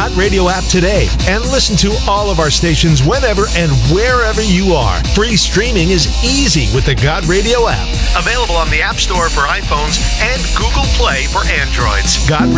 God Radio app today and listen to all of our stations whenever and wherever you are. Free streaming is easy with the God Radio app. Available on the App Store for iPhones and Google Play for Androids. God